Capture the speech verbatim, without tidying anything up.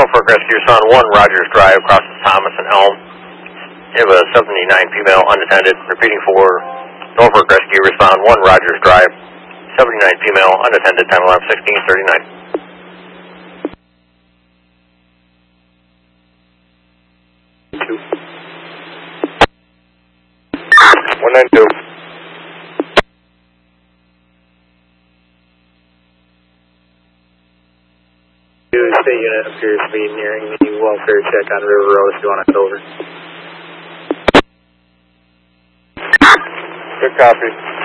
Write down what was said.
Norfolk Rescue, respond one, Rogers Drive, across Thomas and Elm. You have a seventy-nine female unattended. Repeating for Norfolk Rescue, respond one, Rogers Drive, seventy-nine female unattended, time eleven sixteen thirty-nine. one nine two. State unit appears to be nearing the welfare check on River Road if you want to head over. Good copy.